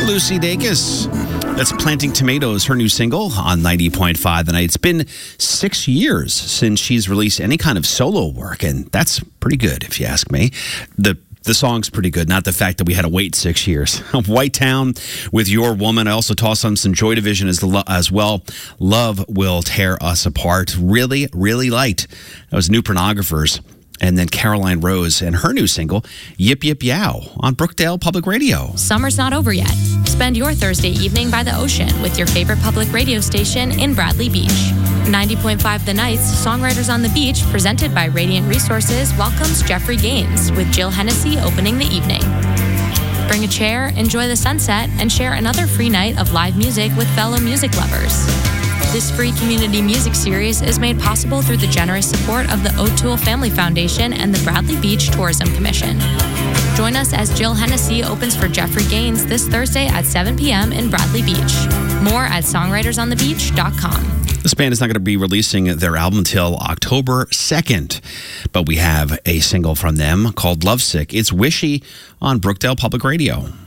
Lucy Dacus. That's Planting Tomatoes, her new single on 90.5 The Night. It's been 6 years since she's released any kind of solo work, and that's pretty good, if you ask me. The song's pretty good, not the fact that we had to wait 6 years. White Town with Your Woman. I also tossed on some Joy Division as well. Love Will Tear Us Apart. Really, really liked. That was New Pornographers. And then Caroline Rose and her new single, Yip Yip Yow, on Brookdale Public Radio. Summer's not over yet. Spend your Thursday evening by the ocean with your favorite public radio station in Bradley Beach. 90.5 The Night's Songwriters on the Beach, presented by Radiant Resources, welcomes Jeffrey Gaines with Jill Hennessy opening the evening. Bring a chair, enjoy the sunset, and share another free night of live music with fellow music lovers. This free community music series is made possible through the generous support of the O'Toole Family Foundation and the Bradley Beach Tourism Commission. Join us as Jill Hennessy opens for Jeffrey Gaines this Thursday at 7 p.m. in Bradley Beach. More at songwritersonthebeach.com. This band is not going to be releasing their album until October 2nd, but we have a single from them called Lovesick. It's Wishy on Brookdale Public Radio.